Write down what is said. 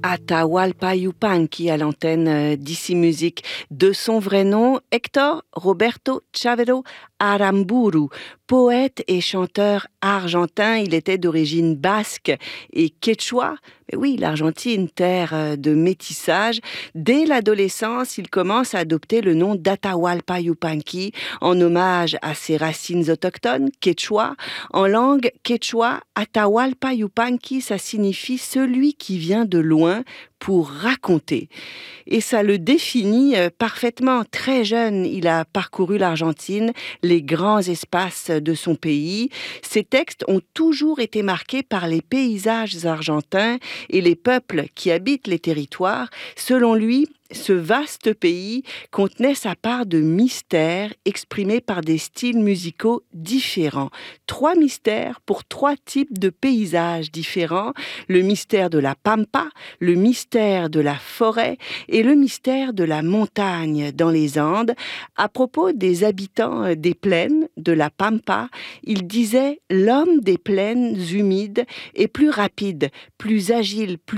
Atahualpa Yupanqui à l'antenne d'Ici Musique. De son vrai nom, Héctor Roberto Chavero Aramburu, poète et chanteur argentin. Il était d'origine basque et quechua. Mais oui, l'Argentine, terre de métissage. Dès l'adolescence, il commence à adopter le nom d'Atahualpa Yupanqui en hommage à ses racines autochtones, quechua. En langue quechua, Atahualpa Yupanqui, ça signifie celui qui vient de loin pour raconter. Et ça le définit parfaitement. Très jeune, il a parcouru l'Argentine, les grands espaces de son pays. Ses textes ont toujours été marqués par les paysages argentins et les peuples qui habitent les territoires. Selon lui, ce vaste pays contenait sa part de mystère exprimé par des styles musicaux différents. 3 mystères pour 3 types de paysages différents. Le mystère de la pampa, le mystère de la forêt et le mystère de la montagne dans les Andes. À propos des habitants des plaines de la pampa, il disait « L'homme des plaines humides est plus rapide, plus agile, plus